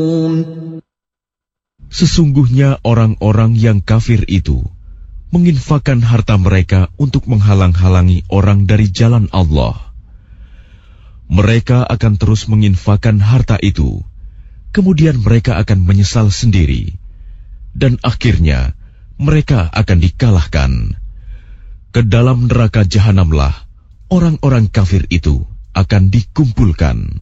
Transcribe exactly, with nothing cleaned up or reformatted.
Sesungguhnya orang-orang yang kafir itu menginfakkan harta mereka untuk menghalang-halangi orang dari jalan Allah. Mereka akan terus menginfakkan harta itu, kemudian mereka akan menyesal sendiri, dan akhirnya mereka akan dikalahkan. Ke dalam neraka jahanamlah orang-orang kafir itu akan dikumpulkan.